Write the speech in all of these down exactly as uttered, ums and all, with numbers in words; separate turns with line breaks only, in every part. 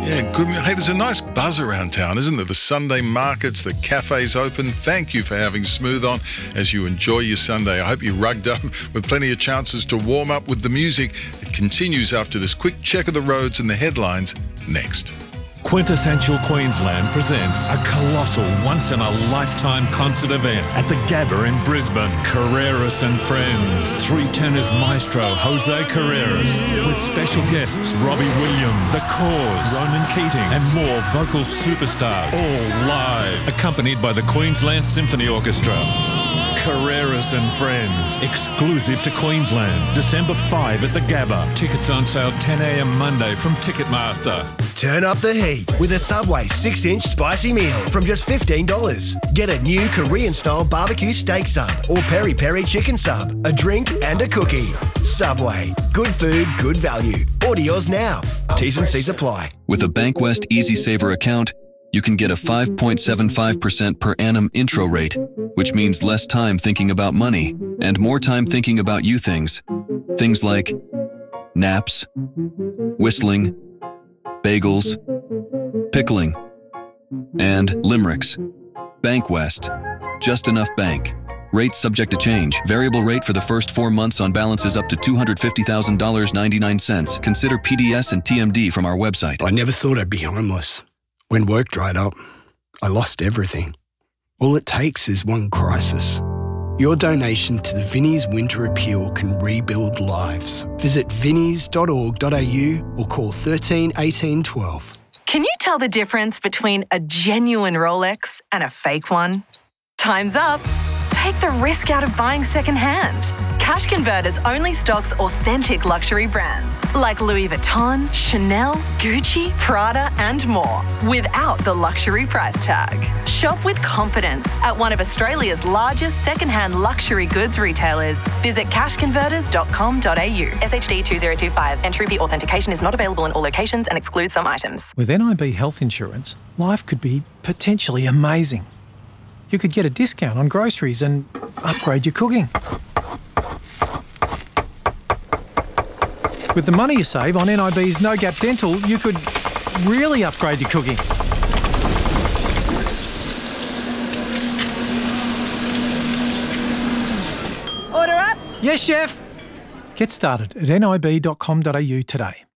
Yeah, good. Hey, there's a nice buzz around town, isn't there? The Sunday markets, the cafes open. Thank you for having Smooth on as you enjoy your Sunday. I hope you rugged up with plenty of chances to warm up with the music. It continues after this quick check of the roads and the headlines next.
Quintessential Queensland presents a colossal once-in-a-lifetime concert event at the Gabba in Brisbane. Carreras and Friends. Three tenors maestro Jose Carreras with special guests Robbie Williams, The Cause, Ronan Keating and more vocal superstars, all live. Accompanied by the Queensland Symphony Orchestra. Carreras and Friends, exclusive to Queensland. December fifth at the Gabba. Tickets on sale ten a.m. Monday from Ticketmaster.
Turn up the heat with a Subway six inch spicy meal from just fifteen dollars. Get a new Korean-style barbecue steak sub or peri-peri chicken sub, a drink and a cookie. Subway. Good food, good value. Order yours now. T's and C's apply.
With a Bankwest EasySaver account, you can get a five point seven five percent per annum intro rate, which means less time thinking about money and more time thinking about you things. Things like naps, whistling, bagels, pickling, and limericks. Bankwest. Just enough bank. Rates subject to change. Variable rate for the first four months on balances up to two hundred fifty thousand dollars and ninety-nine cents. Consider P D S and T M D from our website.
I never thought I'd be homeless. When work dried up, I lost everything. All it takes is one crisis. Your donation to the Vinnie's Winter Appeal can rebuild lives. Visit vinnies dot org dot a u or call thirteen eighteen twelve.
Can you tell the difference between a genuine Rolex and a fake one? Time's up. Take the risk out of buying secondhand. Cash Converters only stocks authentic luxury brands like Louis Vuitton, Chanel, Gucci, Prada, and more without the luxury price tag. Shop with confidence at one of Australia's largest secondhand luxury goods retailers. Visit cash converters dot com dot a u. S H D two zero two five. Entry authentication is not available in all locations and excludes some items.
With N I B health insurance, life could be potentially amazing. You could get a discount on groceries and upgrade your cooking. With the money you save on N I B's No Gap Dental, you could really upgrade your cooking.
Order up.
Yes, chef. Get started at N I B dot com dot a u today.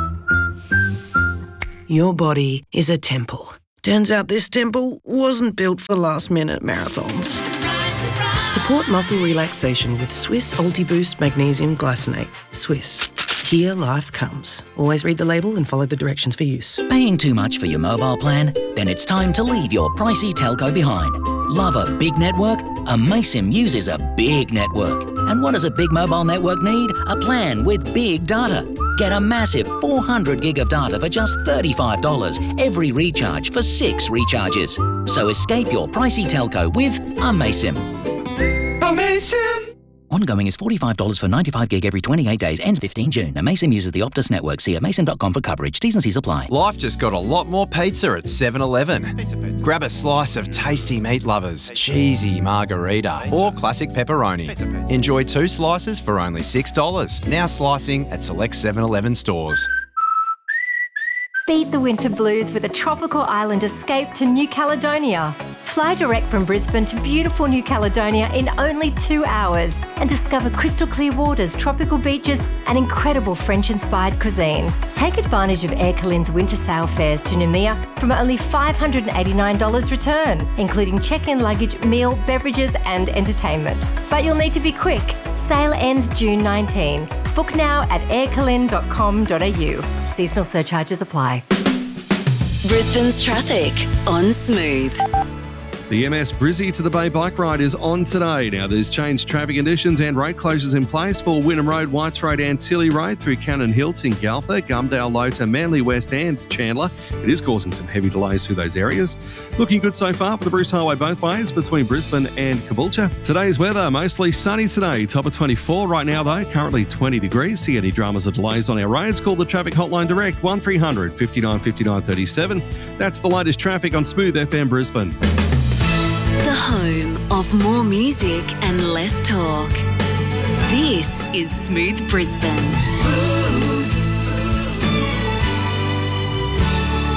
Your body is a temple. Turns out this temple wasn't built for last-minute marathons. Support muscle relaxation with Swiss Ultiboost Magnesium Glycinate. Swiss. Here life comes. Always read the label and follow the directions for use.
Paying too much for your mobile plan? Then it's time to leave your pricey telco behind. Love a big network? Amaysim uses a big network. And what does a big mobile network need? A plan with big data. Get a massive four hundred gig of data for just thirty-five dollars every recharge for six recharges. So escape your pricey telco with Amaysim.
Amaysim!
Ongoing is forty-five dollars for ninety-five gig every twenty-eight days, ends fifteenth June. Amaysim uses the Optus network. See amaysim dot com for coverage. T's and C's apply.
Life just got a lot more pizza at seven eleven. Pizza, pizza. Grab a slice of tasty meat lovers, cheesy margarita, pizza. Or classic pepperoni. Pizza, pizza. Enjoy two slices for only six dollars. Now slicing at select seven eleven stores.
Beat the winter blues with a tropical island escape to New Caledonia. Fly direct from Brisbane to beautiful New Caledonia in only two hours and discover crystal clear waters, tropical beaches and incredible French-inspired cuisine. Take advantage of Air Calin's winter sail fares to Noumea from only five hundred eighty-nine dollars return, including check-in luggage, meal, beverages and entertainment. But you'll need to be quick. Sale ends June nineteenth. Book now at air calin dot com dot a u. Seasonal surcharges apply.
Brisbane's traffic on Smooth.
The M S Brizzy to the Bay Bike Ride is on today. Now, there's changed traffic conditions and road closures in place for Wynnum Road, Whites Road and Tilly Road through Cannon Hill, Tingalpa, Gumdale Low to Manly West and Chandler. It is causing some heavy delays through those areas. Looking good so far for the Bruce Highway both ways between Brisbane and Caboolture. Today's weather, mostly sunny today, top of twenty-four right now though, currently twenty degrees. See any dramas or delays on our roads, call the traffic hotline direct one three hundred fifty-nine fifty-nine thirty-seven. That's the latest traffic on Smooth F M Brisbane.
The home of more music and less talk. This is Smooth Brisbane. Smooth.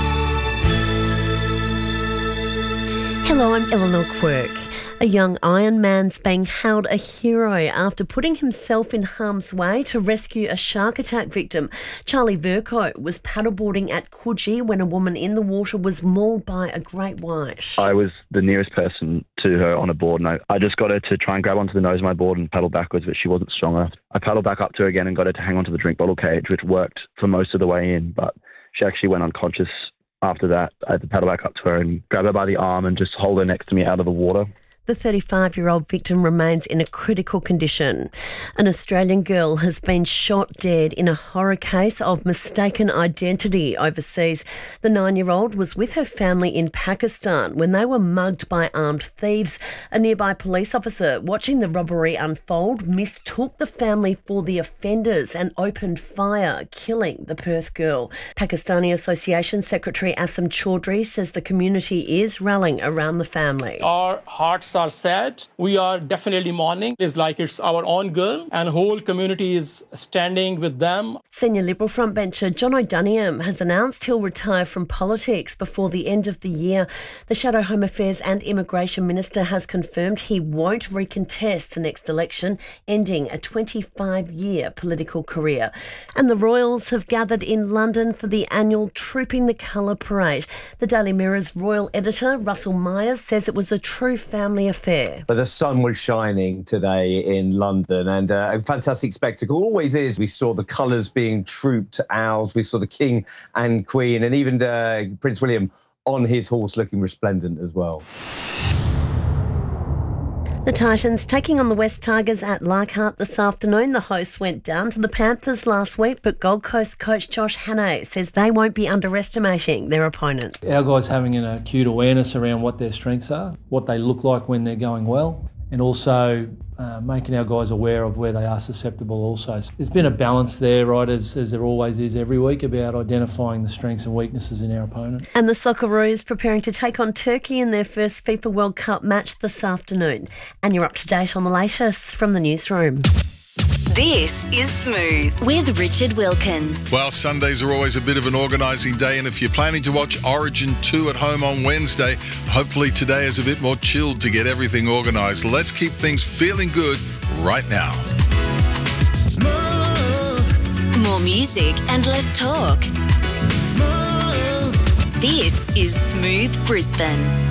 Hello, I'm Eleanor Quirk. A young Ironman's being hailed a hero after putting himself in harm's way to rescue a shark attack victim. Charlie Vercoe was paddleboarding at Coogee when a woman in the water was mauled by a great white.
I was the nearest person to her on a board, and I, I just got her to try and grab onto the nose of my board and paddle backwards, but she wasn't strong enough. I paddled back up to her again and got her to hang onto the drink bottle cage, which worked for most of the way in, but she actually went unconscious after that. I had to paddle back up to her and grab her by the arm and just hold her next to me out of the water.
The thirty-five-year-old victim remains in a critical condition. An Australian girl has been shot dead in a horror case of mistaken identity overseas. The nine-year-old was with her family in Pakistan when they were mugged by armed thieves. A nearby police officer watching the robbery unfold mistook the family for the offenders and opened fire, killing the Perth girl. Pakistani Association Secretary Asim Chaudhry says the community is rallying around the family.
Our hearts are sad. We are definitely mourning. It's like it's our own girl, and the whole community is standing with them.
Senior Liberal frontbencher John O'Duniam has announced he'll retire from politics before the end of the year. The Shadow Home Affairs and Immigration Minister has confirmed he won't recontest the next election, ending a twenty-five-year political career. And the Royals have gathered in London for the annual Trooping the Colour Parade. The Daily Mirror's royal editor, Russell Myers, says it was a true family affair.
But the sun was shining today in London, and uh, a fantastic spectacle. Always is. We saw the colours being trooped out. We saw the King and Queen, and even uh, Prince William on his horse looking resplendent as well.
The Titans taking on the West Tigers at Leichhardt this afternoon. The hosts went down to the Panthers last week, but Gold Coast coach Josh Hannay says they won't be underestimating their opponent.
Our guys having an acute awareness around what their strengths are, what they look like when they're going well, and also uh, making our guys aware of where they are susceptible also. There's been a balance there, right, as, as there always is every week, about identifying the strengths and weaknesses in our opponent.
And the Socceroos preparing to take on Turkey in their first FIFA World Cup match this afternoon. And you're up to date on the latest from the newsroom.
This is Smooth with Richard Wilkins.
Well, Sundays are always a bit of an organising day, and if you're planning to watch Origin two at home on Wednesday, hopefully today is a bit more chilled to get everything organised. Let's keep things feeling good right now.
Smooth. More music and less talk. Smooth. This is Smooth Brisbane.